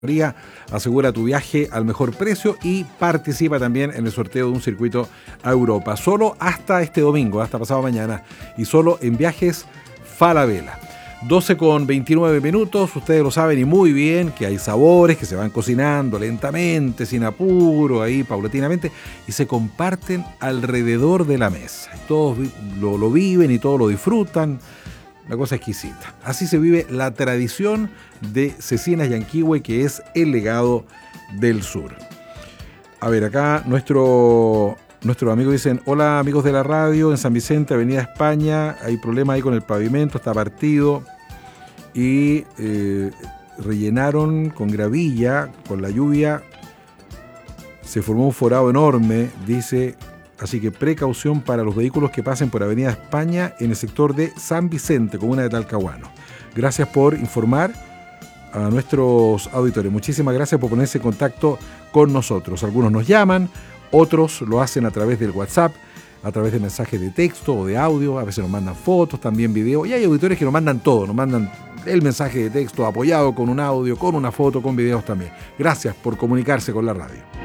Asegura tu viaje al mejor precio y participa también en el sorteo de un circuito a Europa. Solo hasta este domingo, hasta pasado mañana. Y solo en Viajes Falabella. 12:29. Ustedes lo saben y muy bien que hay sabores que se van cocinando lentamente, sin apuro, ahí paulatinamente, y se comparten alrededor de la mesa. Todos lo viven y todos lo disfrutan. Una cosa exquisita. Así se vive la tradición de Cecinas Yanquihue, que es el legado del sur. A ver, acá nuestros amigos dicen: hola amigos de la radio, en San Vicente, Avenida España, hay problema ahí con el pavimento, está partido y rellenaron con gravilla, con la lluvia, se formó un forado enorme, dice. Así que precaución para los vehículos que pasen por Avenida España en el sector de San Vicente, comuna de Talcahuano. Gracias por informar a nuestros auditores. Muchísimas gracias por ponerse en contacto con nosotros. Algunos nos llaman, otros lo hacen a través del WhatsApp, a través de mensajes de texto o de audio. A veces nos mandan fotos, también videos. Y hay auditores que nos mandan todo, nos mandan el mensaje de texto apoyado con un audio, con una foto, con videos también. Gracias por comunicarse con la radio.